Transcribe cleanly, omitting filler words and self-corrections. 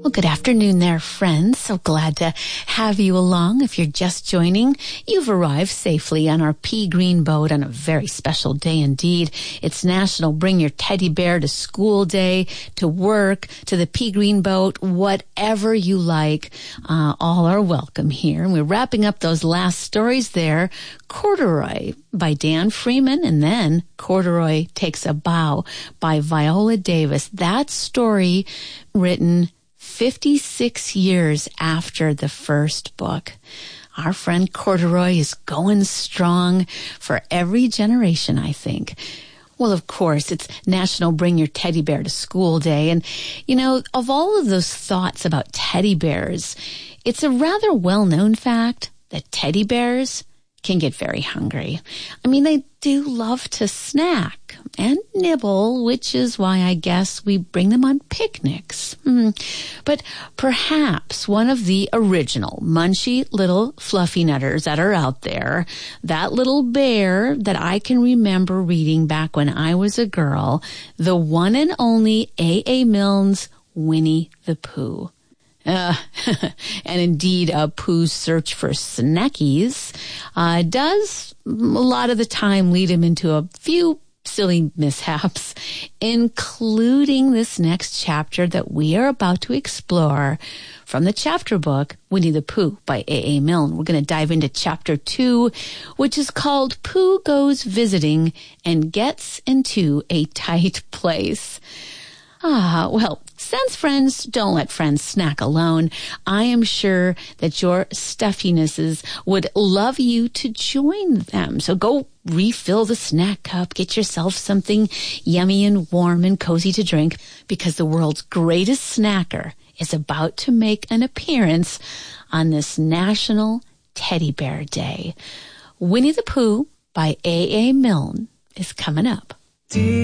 Well, good afternoon there, friends. So glad to have you along. If you're just joining, you've arrived safely on our Pea Green boat on a very special day indeed. It's National Bring Your Teddy Bear to School Day, to work, to the Pea Green boat, whatever you like. All are welcome here. And we're wrapping up those last stories there. Corduroy by Dan Freeman, and then Corduroy Takes a Bow by Viola Davis. That story written 56 years after the first book. Our friend Corduroy is going strong for every generation, I think. Well, of course, it's National Bring Your Teddy Bear to School Day. And, you know, of all of those thoughts about teddy bears, it's a rather well-known fact that teddy bears can get very hungry. I mean, they do love to snack and nibble, which is why I guess we bring them on picnics. But perhaps one of the original munchy little fluffy nutters that are out there, that little bear that I can remember reading back when I was a girl, the one and only A.A. Milne's Winnie the Pooh. And indeed, Pooh's search for snackies does a lot of the time lead him into a few silly mishaps, including this next chapter that we are about to explore from the chapter book, Winnie the Pooh by A.A. Milne. We're going to dive into chapter 2, which is called Pooh Goes Visiting and Gets into a Tight Place. Well, since friends don't let friends snack alone, I am sure that your stuffinesses would love you to join them. So go refill the snack cup, get yourself something yummy and warm and cozy to drink, because the world's greatest snacker is about to make an appearance on this National Teddy Bear Day. Winnie the Pooh by A.A. Milne is coming up.